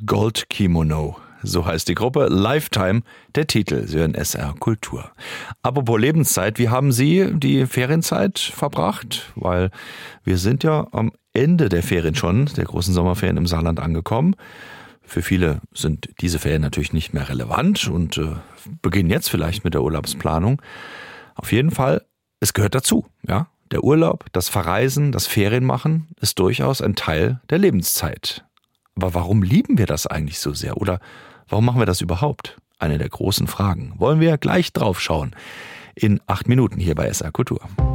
Gold Kimono. So heißt die Gruppe. Lifetime, der Titel. Sie hören SR Kultur. Apropos Lebenszeit, wie haben Sie die Ferienzeit verbracht? Weil wir sind ja am Ende der Ferien schon, der großen Sommerferien im Saarland angekommen. Für viele sind diese Ferien natürlich nicht mehr relevant und beginnen jetzt vielleicht mit der Urlaubsplanung. Auf jeden Fall, es gehört dazu, ja. Der Urlaub, das Verreisen, das Ferienmachen ist durchaus ein Teil der Lebenszeit. Aber warum lieben wir das eigentlich so sehr? Oder warum machen wir das überhaupt? Eine der großen Fragen. Wollen wir gleich drauf schauen. In 8 Minuten hier bei SR Kultur.